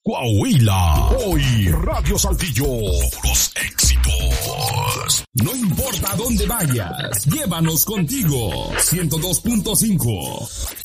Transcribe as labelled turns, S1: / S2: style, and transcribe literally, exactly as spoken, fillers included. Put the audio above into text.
S1: Coahuila. Hoy Radio Saltillo, los éxitos. No importa dónde vayas, llévanos contigo. ciento dos punto cinco.